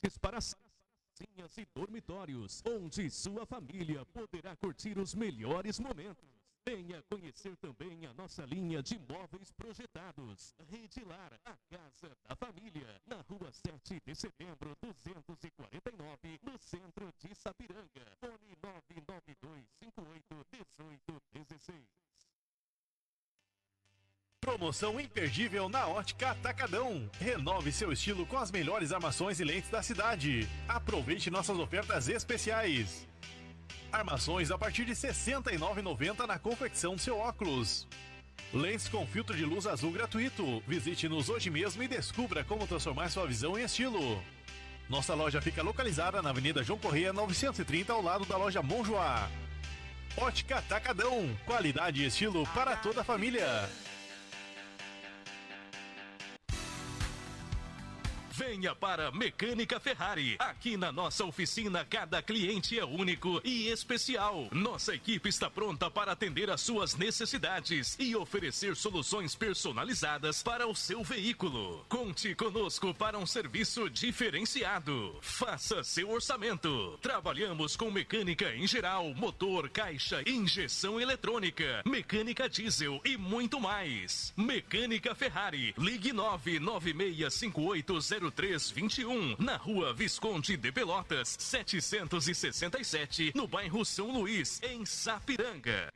para salinhas e dormitórios, onde sua família poderá curtir os melhores momentos. Venha conhecer também a nossa linha de móveis projetados. Rede Lar, a casa da família, na rua 7 de setembro, 249, no centro de Sapiranga. Fone 992581816. Promoção imperdível na Ótica Atacadão. Renove seu estilo com as melhores armações e lentes da cidade. Aproveite nossas ofertas especiais. Armações a partir de R$ 69,90 na confecção do seu óculos. Lentes com filtro de luz azul gratuito. Visite-nos hoje mesmo e descubra como transformar sua visão em estilo. Nossa loja fica localizada na Avenida João Correia 930, ao lado da loja Monjoá. Ótica Atacadão. Qualidade e estilo para toda a família. Venha para Mecânica Ferrari. Aqui na nossa oficina, cada cliente é único e especial. Nossa equipe está pronta para atender às suas necessidades e oferecer soluções personalizadas para o seu veículo. Conte conosco para um serviço diferenciado. Faça seu orçamento. Trabalhamos com mecânica em geral, motor, caixa, injeção eletrônica, mecânica diesel e muito mais. Mecânica Ferrari. Ligue 996580321 na Rua Visconde de Pelotas, 767, no bairro São Luís, em Sapiranga.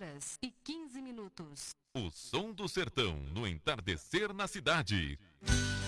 17h15. O som do sertão no entardecer na cidade.